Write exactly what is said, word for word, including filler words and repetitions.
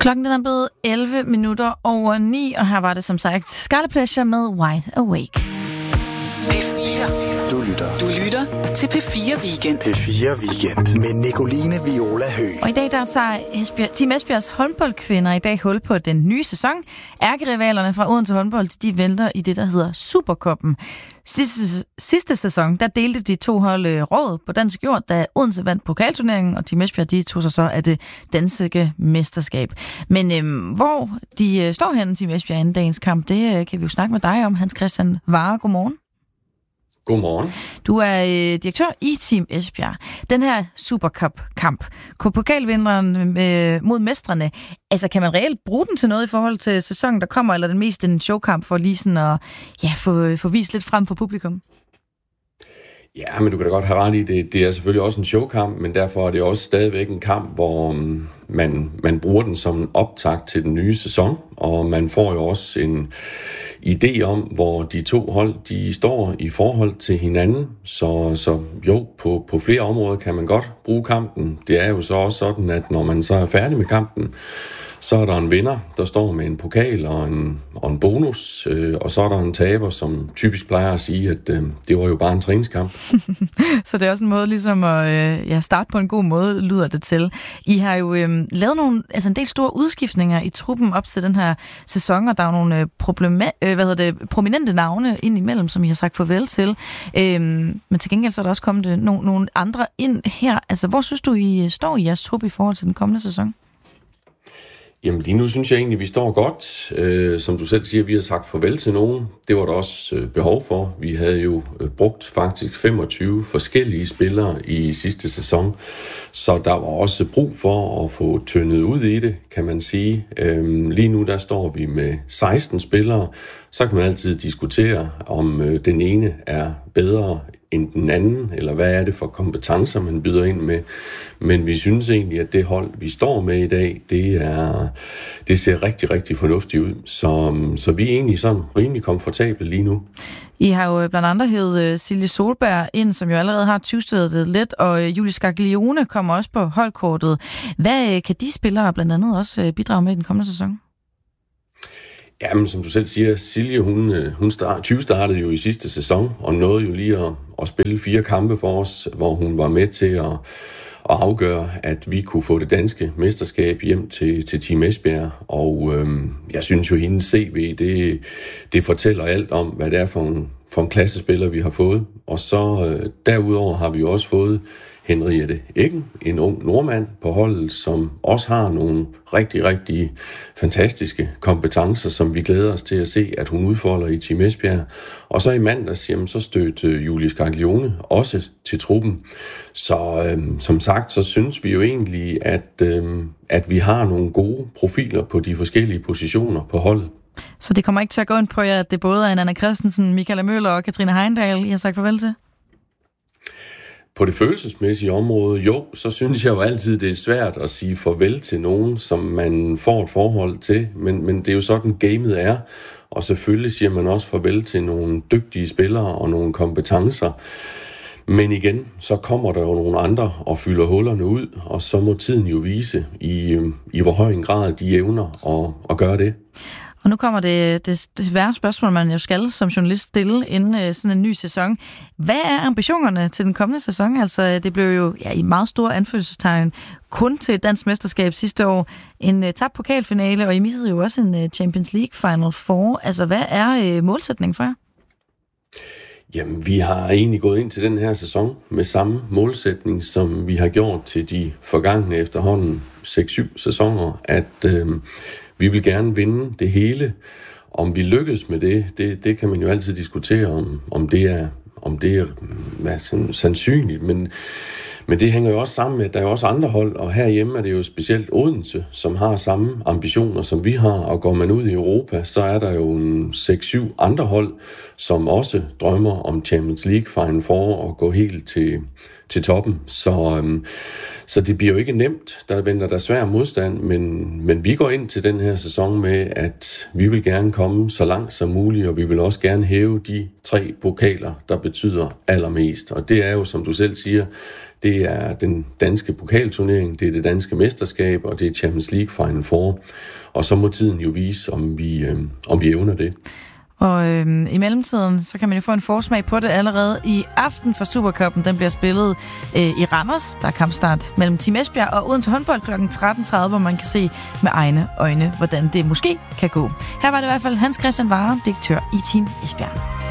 Klokken den er blevet elleve minutter over ni, og her var det som sagt Scarlet Pleasure med Wide Awake. P fire. Du lytter. Du lytter til P fire Weekend. P fire Weekend med Nicoline Viola Høgh. Og i dag der tager Esbjerg, Team Esbjergs håndboldkvinder i dag hul på den nye sæson. Ærkerivalerne fra Odense Håndbold, de venter i det, der hedder Supercuppen. Sidste, sidste sæson, der delte de to hold råd på dansk jord, da Odense vandt pokalturneringen, og Team Esbjerg, de tog sig så af det danske mesterskab. Men øhm, hvor de står henne, Team Esbjerg, inden dagens kamp, det øh, kan vi jo snakke med dig om. Hans Christian Vare, godmorgen. Godmorgen. Du er øh, direktør i Team Esbjerg. Den her Supercup-kamp, pokalvinderen øh, mod mestrene, altså kan man reelt bruge den til noget i forhold til sæsonen, der kommer, eller den mest en showkamp for lige sådan at ja, få, få vist lidt frem for publikum? Ja, men du kan da godt have ret i det. Det er selvfølgelig også en showkamp, men derfor er det også stadigvæk en kamp, hvor man, man bruger den som en optakt til den nye sæson, og man får jo også en idé om, hvor de to hold de står i forhold til hinanden. Så, så jo, på, på flere områder kan man godt bruge kampen. Det er jo så også sådan, at når man så er færdig med kampen, så er der en vinder, der står med en pokal og en, og en bonus, øh, og så er der en taber, som typisk plejer at sige, at øh, det var jo bare en træningskamp. Så det er også en måde ligesom at øh, ja, starte på en god måde, lyder det til. I har jo øh, lavet nogle, altså en del store udskiftninger i truppen op til den her sæson, og der er jo nogle øh, problema- øh, hvad hedder det, prominente navne ind imellem, som I har sagt farvel til. Øh, men til gengæld så er der også kommet øh, nogle, nogle andre ind her. Altså, hvor synes du, I står i jeres trup i forhold til den kommende sæson? Jamen lige nu synes jeg egentlig, at vi står godt. Øh, som du selv siger, vi har sagt farvel til nogen. Det var der også øh, behov for. Vi havde jo øh, brugt faktisk femogtyve forskellige spillere i sidste sæson, så der var også brug for at få tyndet ud i det, kan man sige. Øh, lige nu der står vi med seksten spillere. Så kan man altid diskutere, om øh, den ene er bedre end den anden, eller hvad er det for kompetencer, man byder ind med. Men vi synes egentlig, at det hold, vi står med i dag, det, er, det ser rigtig, rigtig fornuftigt ud. Så, så vi er egentlig sådan rimelig komfortable lige nu. I har jo blandt andet hævet Silje Solberg ind, som jo allerede har tyvstedet lidt, og Julie Scaglione kommer også på holdkortet. Hvad kan de spillere blandt andet også bidrage med i den kommende sæson? Jamen, som du selv siger, Silje, hun, hun start, tyve startede jo i sidste sæson, og nåede jo lige at, at spille fire kampe for os, hvor hun var med til at, at afgøre, at vi kunne få det danske mesterskab hjem til, til Team Esbjerg. Og øhm, jeg synes jo, hendes C V, det, det fortæller alt om, hvad det er for en, for en klassespiller, vi har fået. Og så øh, derudover har vi jo også fået Henriette Eggen, en ung nordmand på holdet, som også har nogle rigtig, rigtig fantastiske kompetencer, som vi glæder os til at se, at hun udfolder i Team Esbjerg. Og så i mandags, jamen, så stødte Julie Scaglione også til truppen. Så øhm, som sagt, så synes vi jo egentlig, at, øhm, at vi har nogle gode profiler på de forskellige positioner på holdet. Så det kommer ikke til at gå ind på jer, at det både er Anna Christensen, Michaela Møller og Katrine Heindal, I har sagt farvel til? På det følelsesmæssige område, jo, så synes jeg jo altid, det er svært at sige farvel til nogen, som man får et forhold til, men, men det er jo sådan, gamet er, og selvfølgelig siger man også farvel til nogle dygtige spillere og nogle kompetencer. Men igen, så kommer der jo nogle andre og fylder hullerne ud, og så må tiden jo vise, i, i hvor høj en grad de evner at, at gøre det. Og nu kommer det, det, det svære spørgsmål, man jo skal som journalist stille inden øh, sådan en ny sæson. Hvad er ambitionerne til den kommende sæson? Altså, det blev jo ja, i meget store anførselstegn kun til dansk mesterskab sidste år. En øh, tabt pokalfinale, og I missede jo også en øh, Champions League Final Four. Altså, hvad er øh, målsætningen for jer? Jamen, vi har egentlig gået ind til den her sæson med samme målsætning, som vi har gjort til de forgangne efterhånden seks syv sæsoner, at øh, vi vil gerne vinde det hele. Om vi lykkes med det, det, det kan man jo altid diskutere, om, om det er, om det er hvad, sandsynligt, men, men det hænger jo også sammen med, at der er jo også andre hold, og herhjemme er det jo specielt Odense, som har samme ambitioner, som vi har, og går man ud i Europa, så er der jo en seks syv andre hold, som også drømmer om Champions League Final Four og gå helt til, til toppen. Så, øhm, så det bliver jo ikke nemt. Der venter der svær modstand, men, men vi går ind til den her sæson med, at vi vil gerne komme så langt som muligt, og vi vil også gerne hæve de tre pokaler, der betyder allermest. Og det er jo, som du selv siger, det er den danske pokalturnering, det er det danske mesterskab, og det er Champions League Final Four. Og så må tiden jo vise, om vi, øh, om vi evner det. Og øhm, i mellemtiden, så kan man jo få en forsmag på det allerede i aften, for Supercuppen. Den bliver spillet øh, i Randers. Der er kampstart mellem Team Esbjerg og Odense Håndbold klokken tretten tredive, hvor man kan se med egne øjne, hvordan det måske kan gå. Her var det i hvert fald Hans Christian Ware, direktør i Team Esbjerg.